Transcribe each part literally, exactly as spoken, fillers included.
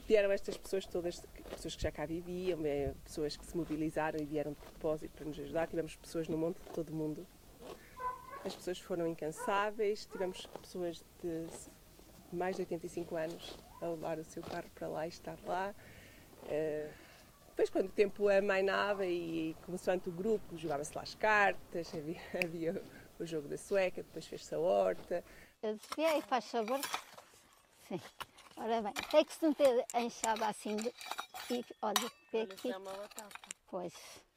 vieram estas pessoas todas, pessoas que já cá viviam, pessoas que se mobilizaram e vieram de propósito para nos ajudar. Tivemos pessoas no monte de todo o mundo. As pessoas foram incansáveis. Tivemos pessoas de mais de oitenta e cinco anos a levar o seu carro para lá e estar lá. Depois, quando o tempo amainava e consoante o grupo, jogava-se lá as cartas, havia, havia o jogo da sueca, depois fez-se a horta. Eu dizia, aí faz favor. Sim. Ora bem, tem que se meter a enxada assim de, e olha, vê aqui. É uma batata. Pois.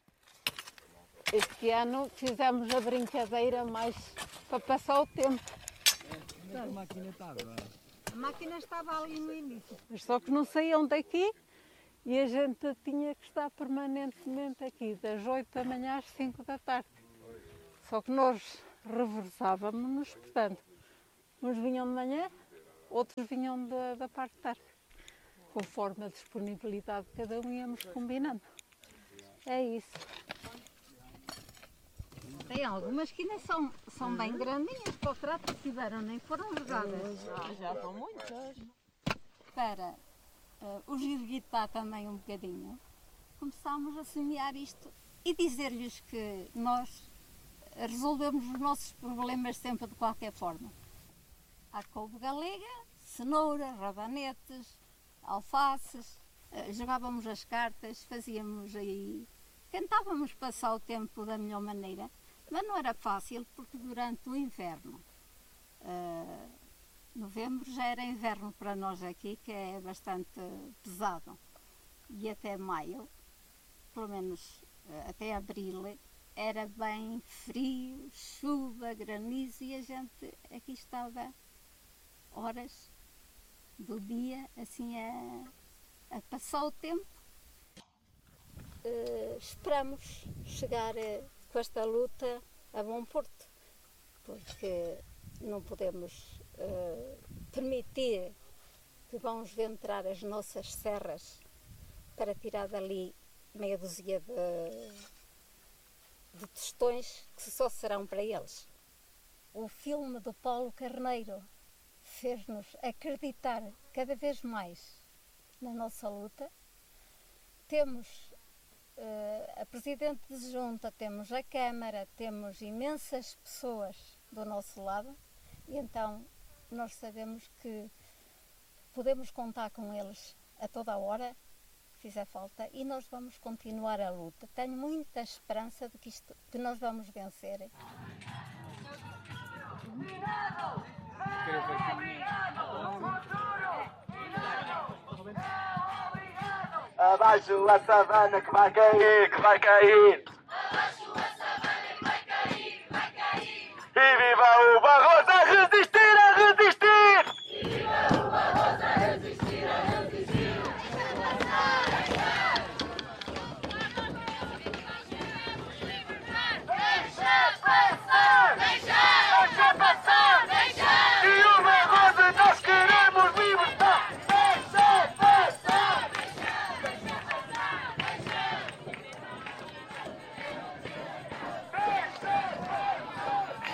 Este ano fizemos a brincadeira mais para passar o tempo. Onde é que a máquina estava? A máquina estava ali no início. Mas só que não saíam daqui e a gente tinha que estar permanentemente aqui, das oito da manhã às cinco da tarde. Só que nós reversávamos-nos, portanto, uns vinham de manhã, outros vinham da, da parte de tarde. Conforme a disponibilidade de cada um íamos combinando. É isso. Tem algumas que nem são, são bem grandinhas para o trato que tiveram, nem foram jogadas. Já, já são muitas. Para uh, o Gilguitá também um bocadinho, começámos a semear isto e dizer-lhes que nós resolvemos os nossos problemas sempre de qualquer forma. Há couve galega, cenoura, rabanetes, alfaces, uh, jogávamos as cartas, fazíamos aí, tentávamos passar o tempo da melhor maneira, mas não era fácil porque durante o inverno, uh, novembro já era inverno para nós aqui, que é bastante pesado, e até maio, pelo menos uh, até abril, era bem frio, chuva, granizo, e a gente aqui estava horas do dia assim a, a passar o tempo. Uh, esperamos chegar uh, com esta luta a bom porto, porque não podemos uh, permitir que vão desventrar as nossas serras para tirar dali meia dúzia de, de tostões que só serão para eles. O filme do Paulo Carneiro fez-nos acreditar cada vez mais na nossa luta. Temos uh, a Presidente de Junta, temos a Câmara, temos imensas pessoas do nosso lado e então nós sabemos que podemos contar com eles a toda a hora que fizer falta e nós vamos continuar a luta. Tenho muita esperança de que, isto, que nós vamos vencer. Minado! Abaixo a savana que vai cair, que vai cair!